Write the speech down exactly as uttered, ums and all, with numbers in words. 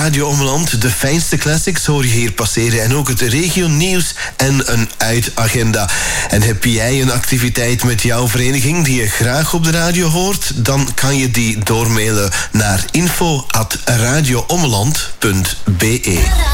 Radio Ommeland. De fijnste classics hoor je hier passeren. En ook het regionieuws en een uitagenda. En heb jij een activiteit met jouw vereniging die je graag op de radio hoort? Dan kan je die doormailen naar info at radioommeland punt be.